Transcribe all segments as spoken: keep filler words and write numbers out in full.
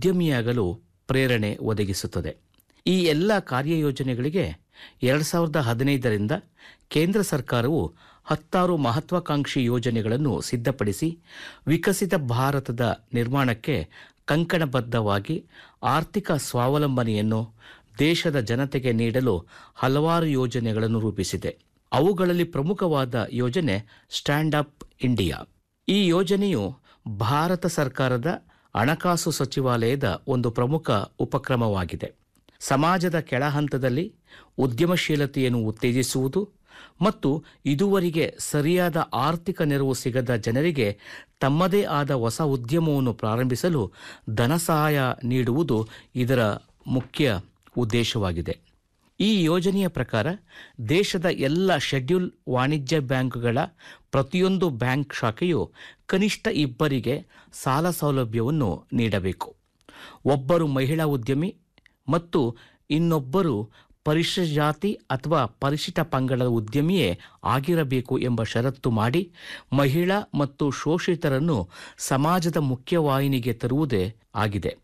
ಉದ್ಯಮಿಯಾಗಲು ಪ್ರೇರಣೆ ಒದಗಿಸುತ್ತದೆ. ಈ ಎಲ್ಲ ಕಾರ್ಯಯೋಜನೆಗಳಿಗೆ ಎರಡು ಸಾವಿರದ ಹದಿನೈದರಿಂದ ಕೇಂದ್ರ ಸರ್ಕಾರವು ಹತ್ತಾರು ಮಹತ್ವಾಕಾಂಕ್ಷಿ ಯೋಜನೆಗಳನ್ನು ಸಿದ್ಧಪಡಿಸಿ ವಿಕಸಿತ ಭಾರತದ ನಿರ್ಮಾಣಕ್ಕೆ ಕಂಕಣಬದ್ಧವಾಗಿ ಆರ್ಥಿಕ ಸ್ವಾವಲಂಬನೆಯನ್ನು ದೇಶದ ಜನತೆಗೆ ನೀಡಲು ಹಲವಾರು ಯೋಜನೆಗಳನ್ನು ರೂಪಿಸಿದೆ. ಅವುಗಳಲ್ಲಿ ಪ್ರಮುಖವಾದ ಯೋಜನೆ ಸ್ಟ್ಯಾಂಡ್ ಅಪ್ ಇಂಡಿಯಾ. ಈ ಯೋಜನೆಯು ಭಾರತ ಸರ್ಕಾರದ ಹಣಕಾಸು ಸಚಿವಾಲಯದ ಒಂದು ಪ್ರಮುಖ ಉಪಕ್ರಮವಾಗಿದೆ. ಸಮಾಜದ ಕೆಳಹಂತದಲ್ಲಿ ಉದ್ಯಮಶೀಲತೆಯನ್ನು ಉತ್ತೇಜಿಸುವುದು ಮತ್ತು ಇದುವರೆಗೆ ಸರಿಯಾದ ಆರ್ಥಿಕ ನೆರವು ಸಿಗದ ಜನರಿಗೆ ತಮ್ಮದೇ ಆದ ಹೊಸ ಉದ್ಯಮವನ್ನು ಪ್ರಾರಂಭಿಸಲು ಧನಸಹಾಯ ನೀಡುವುದು ಇದರ ಮುಖ್ಯ ಉದ್ದೇಶವಾಗಿದೆ. ಈ ಯೋಜನೆಯ ಪ್ರಕಾರ ದೇಶದ ಎಲ್ಲ ಶೆಡ್ಯೂಲ್ ವಾಣಿಜ್ಯ ಬ್ಯಾಂಕುಗಳ ಪ್ರತಿಯೊಂದು ಬ್ಯಾಂಕ್ ಶಾಖೆಯು ಕನಿಷ್ಠ ಇಬ್ಬರಿಗೆ ಸಾಲ ಸೌಲಭ್ಯವನ್ನು ನೀಡಬೇಕು. ಒಬ್ಬರು ಮಹಿಳಾ ಉದ್ಯಮಿ ಮತ್ತು ಇನ್ನೊಬ್ಬರು ಪರಿಶಿಷ್ಟ ಜಾತಿ ಅಥವಾ ಪರಿಶಿಷ್ಟ ಪಂಗಡದ ಉದ್ಯಮಿಯೇ ಆಗಿರಬೇಕು ಎಂಬ ಷರತ್ತು ಮಾಡಿ ಮಹಿಳಾ ಮತ್ತು ಶೋಷಿತರನ್ನು ಸಮಾಜದ ಮುಖ್ಯವಾಹಿನಿಗೆ ತರುವುದೇ ಆಗಿದೆ.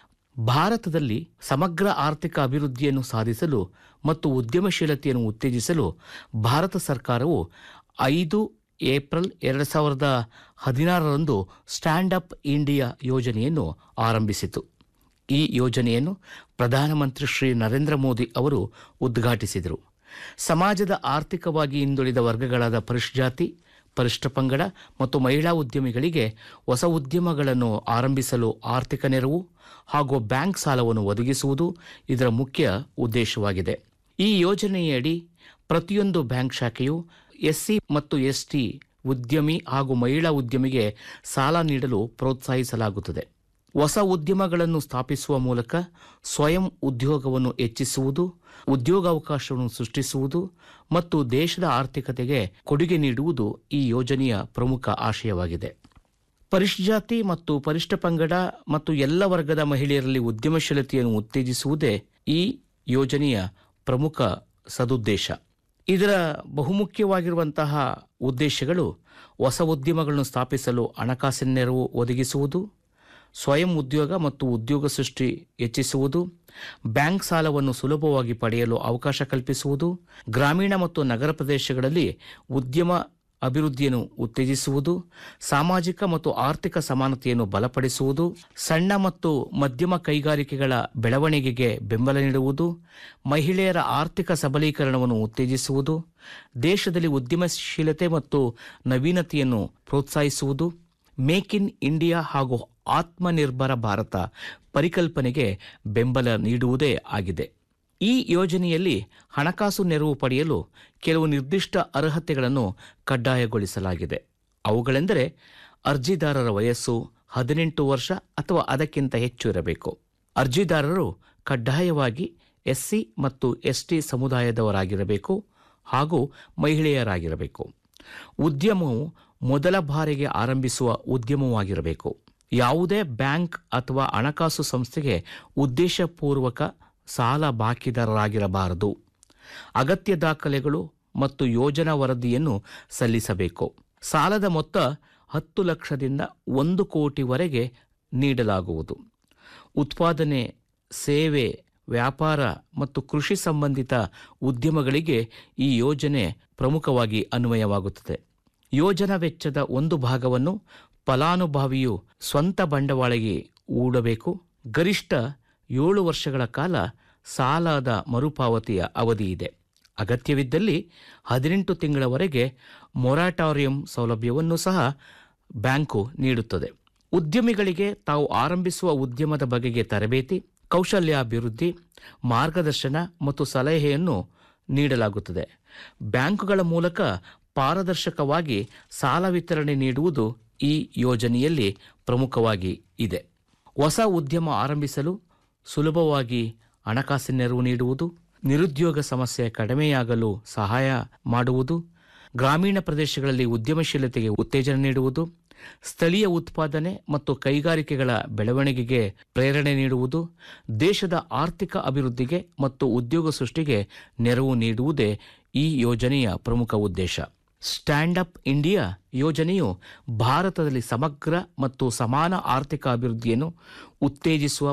ಭಾರತದಲ್ಲಿ ಸಮಗ್ರ ಆರ್ಥಿಕ ಅಭಿವೃದ್ಧಿಯನ್ನು ಸಾಧಿಸಲು ಮತ್ತು ಉದ್ಯಮಶೀಲತೆಯನ್ನು ಉತ್ತೇಜಿಸಲು ಭಾರತ ಸರ್ಕಾರವು ಐದು ಏಪ್ರಿಲ್ ಎರಡು ಸಾವಿರದ ಹದಿನಾರರಂದು ಸ್ಟ್ಯಾಂಡ್ ಅಪ್ ಇಂಡಿಯಾ ಯೋಜನೆಯನ್ನು ಆರಂಭಿಸಿತು. ಈ ಯೋಜನೆಯನ್ನು ಪ್ರಧಾನಮಂತ್ರಿ ಶ್ರೀ ನರೇಂದ್ರ ಮೋದಿ ಅವರು ಉದ್ಘಾಟಿಸಿದರು. ಸಮಾಜದ ಆರ್ಥಿಕವಾಗಿ ಹಿಂದುಳಿದ ವರ್ಗಗಳಾದ ಪರಿಶಿಷ್ಟ ಜಾತಿ, ಪರಿಶಿಷ್ಟ ಪಂಗಡ ಮತ್ತು ಮಹಿಳಾ ಉದ್ಯಮಿಗಳಿಗೆ ಹೊಸ ಉದ್ಯಮಗಳನ್ನು ಆರಂಭಿಸಲು ಆರ್ಥಿಕ ನೆರವು ಹಾಗೂ ಬ್ಯಾಂಕ್ ಸಾಲವನ್ನು ಒದಗಿಸುವುದು ಇದರ ಮುಖ್ಯ ಉದ್ದೇಶವಾಗಿದೆ. ಈ ಯೋಜನೆಯಡಿ ಪ್ರತಿಯೊಂದು ಬ್ಯಾಂಕ್ ಶಾಖೆಯು ಎಸ್ಸಿ ಮತ್ತು ಎಸ್ಟಿ ಉದ್ಯಮಿ ಹಾಗೂ ಮಹಿಳಾ ಉದ್ಯಮಿಗೆ ಸಾಲ ನೀಡಲು ಪ್ರೋತ್ಸಾಹಿಸಲಾಗುತ್ತದೆ. ಹೊಸ ಉದ್ಯಮಗಳನ್ನು ಸ್ಥಾಪಿಸುವ ಮೂಲಕ ಸ್ವಯಂ ಉದ್ಯೋಗವನ್ನು ಹೆಚ್ಚಿಸುವುದು, ಉದ್ಯೋಗಾವಕಾಶವನ್ನು ಸೃಷ್ಟಿಸುವುದು ಮತ್ತು ದೇಶದ ಆರ್ಥಿಕತೆಗೆ ಕೊಡುಗೆ ನೀಡುವುದು ಈ ಯೋಜನೆಯ ಪ್ರಮುಖ ಆಶಯವಾಗಿದೆ. ಪರಿಶಿಷ್ಟ ಜಾತಿ ಮತ್ತು ಪರಿಶಿಷ್ಟ ಪಂಗಡ ಮತ್ತು ಎಲ್ಲ ವರ್ಗದ ಮಹಿಳೆಯರಲ್ಲಿ ಉದ್ಯಮಶೀಲತೆಯನ್ನು ಉತ್ತೇಜಿಸುವುದೇ ಈ ಯೋಜನೆಯ ಪ್ರಮುಖ ಸದುದ್ದೇಶ. ಇದರ ಬಹುಮುಖ್ಯವಾಗಿರುವಂತಹ ಉದ್ದೇಶಗಳು ಹೊಸ ಉದ್ಯಮಗಳನ್ನು ಸ್ಥಾಪಿಸಲು ಹಣಕಾಸಿನ ನೆರವು ಒದಗಿಸುವುದು, ಸ್ವಯಂ ಉದ್ಯೋಗ ಮತ್ತು ಉದ್ಯೋಗ ಸೃಷ್ಟಿ ಹೆಚ್ಚಿಸುವುದು, ಬ್ಯಾಂಕ್ ಸಾಲವನ್ನು ಸುಲಭವಾಗಿ ಪಡೆಯಲು ಅವಕಾಶ ಕಲ್ಪಿಸುವುದು, ಗ್ರಾಮೀಣ ಮತ್ತು ನಗರ ಪ್ರದೇಶಗಳಲ್ಲಿ ಉದ್ಯಮ ಅಭಿವೃದ್ಧಿಯನ್ನು ಉತ್ತೇಜಿಸುವುದು, ಸಾಮಾಜಿಕ ಮತ್ತು ಆರ್ಥಿಕ ಸಮಾನತೆಯನ್ನು ಬಲಪಡಿಸುವುದು, ಸಣ್ಣ ಮತ್ತು ಮಧ್ಯಮ ಕೈಗಾರಿಕೆಗಳ ಬೆಳವಣಿಗೆಗೆ ಬೆಂಬಲ ನೀಡುವುದು, ಮಹಿಳೆಯರ ಆರ್ಥಿಕ ಸಬಲೀಕರಣವನ್ನು ಉತ್ತೇಜಿಸುವುದು, ದೇಶದಲ್ಲಿ ಉದ್ಯಮಶೀಲತೆ ಮತ್ತು ನವೀನತೆಯನ್ನು ಪ್ರೋತ್ಸಾಹಿಸುವುದು, ಮೇಕ್ ಇನ್ ಇಂಡಿಯಾ ಹಾಗೂ ಆತ್ಮನಿರ್ಭರ ಭಾರತ ಪರಿಕಲ್ಪನೆಗೆ ಬೆಂಬಲ ನೀಡುವುದೇ ಆಗಿದೆ. ಈ ಯೋಜನೆಯಲ್ಲಿ ಹಣಕಾಸು ನೆರವು ಪಡೆಯಲು ಕೆಲವು ನಿರ್ದಿಷ್ಟ ಅರ್ಹತೆಗಳನ್ನು ಕಡ್ಡಾಯಗೊಳಿಸಲಾಗಿದೆ. ಅವುಗಳೆಂದರೆ ಅರ್ಜಿದಾರರ ವಯಸ್ಸು ಹದಿನೆಂಟು ವರ್ಷ ಅಥವಾ ಅದಕ್ಕಿಂತ ಹೆಚ್ಚು ಇರಬೇಕು. ಅರ್ಜಿದಾರರು ಕಡ್ಡಾಯವಾಗಿ ಎಸ್ಸಿ ಮತ್ತು ಎಸ್ಟಿ ಸಮುದಾಯದವರಾಗಿರಬೇಕು ಹಾಗೂ ಮಹಿಳೆಯರಾಗಿರಬೇಕು. ಉದ್ಯಮವು ಮೊದಲ ಬಾರಿಗೆ ಆರಂಭಿಸುವ ಉದ್ಯಮವಾಗಿರಬೇಕು. ಯಾವುದೇ ಬ್ಯಾಂಕ್ ಅಥವಾ ಹಣಕಾಸು ಸಂಸ್ಥೆಗೆ ಉದ್ದೇಶಪೂರ್ವಕ ಸಾಲ ಬಾಕಿದಾರರಾಗಿರಬಾರದು. ಅಗತ್ಯ ದಾಖಲೆಗಳು ಮತ್ತು ಯೋಜನಾ ವರದಿಯನ್ನು ಸಲ್ಲಿಸಬೇಕು. ಸಾಲದ ಮೊತ್ತ ಹತ್ತು ಲಕ್ಷದಿಂದ ಒಂದು ಕೋಟಿವರೆಗೆ ನೀಡಲಾಗುವುದು. ಉತ್ಪಾದನೆ, ಸೇವೆ, ವ್ಯಾಪಾರ ಮತ್ತು ಕೃಷಿ ಸಂಬಂಧಿತ ಉದ್ಯಮಗಳಿಗೆ ಈ ಯೋಜನೆ ಪ್ರಮುಖವಾಗಿ ಅನ್ವಯವಾಗುತ್ತದೆ. ಯೋಜನಾ ವೆಚ್ಚದ ಒಂದು ಭಾಗವನ್ನು ಫಲಾನುಭವಿಯು ಸ್ವಂತ ಬಂಡವಾಳಕ್ಕೆ ಹೂಡಬೇಕು. ಗರಿಷ್ಠ ಏಳು ವರ್ಷಗಳ ಕಾಲ ಸಾಲದ ಮರುಪಾವತಿಯ ಅವಧಿ ಇದೆ. ಅಗತ್ಯವಿದ್ದಲ್ಲಿ ಹದಿನೆಂಟು ತಿಂಗಳವರೆಗೆ ಮೊರಾಟೋರಿಯಂ ಸೌಲಭ್ಯವನ್ನು ಸಹ ಬ್ಯಾಂಕು ನೀಡುತ್ತದೆ. ಉದ್ಯಮಿಗಳಿಗೆ ತಾವು ಆರಂಭಿಸುವ ಉದ್ಯಮದ ಬಗೆಗೆ ತರಬೇತಿ, ಕೌಶಲ್ಯಾಭಿವೃದ್ಧಿ, ಮಾರ್ಗದರ್ಶನ ಮತ್ತು ಸಲಹೆಯನ್ನು ನೀಡಲಾಗುತ್ತದೆ. ಬ್ಯಾಂಕುಗಳ ಮೂಲಕ ಪಾರದರ್ಶಕವಾಗಿ ಸಾಲ ವಿತರಣೆ ನೀಡುವುದು ಈ ಯೋಜನೆಯಲ್ಲಿ ಪ್ರಮುಖವಾಗಿ ಇದೆ. ಹೊಸ ಉದ್ಯಮ ಆರಂಭಿಸಲು ಸುಲಭವಾಗಿ ಹಣಕಾಸಿನ ನೆರವು ನೀಡುವುದು, ನಿರುದ್ಯೋಗ ಸಮಸ್ಯೆ ಕಡಿಮೆಯಾಗಲು ಸಹಾಯ ಮಾಡುವುದು, ಗ್ರಾಮೀಣ ಪ್ರದೇಶಗಳಲ್ಲಿ ಉದ್ಯಮಶೀಲತೆಗೆ ಉತ್ತೇಜನ ನೀಡುವುದು, ಸ್ಥಳೀಯ ಉತ್ಪಾದನೆ ಮತ್ತು ಕೈಗಾರಿಕೆಗಳ ಬೆಳವಣಿಗೆಗೆ ಪ್ರೇರಣೆ ನೀಡುವುದು, ದೇಶದ ಆರ್ಥಿಕ ಅಭಿವೃದ್ಧಿಗೆ ಮತ್ತು ಉದ್ಯೋಗ ಸೃಷ್ಟಿಗೆ ನೆರವು ನೀಡುವುದೇ ಈ ಯೋಜನೆಯ ಪ್ರಮುಖ ಉದ್ದೇಶ. ಸ್ಟ್ಯಾಂಡ್ ಅಪ್ ಇಂಡಿಯಾ ಯೋಜನೆಯು ಭಾರತದಲ್ಲಿ ಸಮಗ್ರ ಮತ್ತು ಸಮಾನ ಆರ್ಥಿಕ ಅಭಿವೃದ್ಧಿಯನ್ನು ಉತ್ತೇಜಿಸುವ